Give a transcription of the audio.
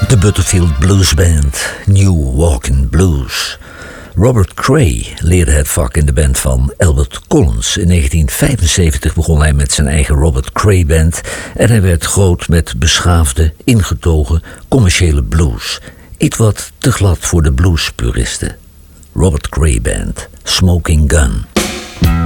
De Butterfield Blues Band, New Walking Blues. Robert Cray leerde het vak in de band van Albert Collins. In 1975 begon hij met zijn eigen Robert Cray Band en hij werd groot met beschaafde, ingetogen, commerciële blues. Iets wat te glad voor de bluespuristen. Robert Cray Band, Smoking Gun.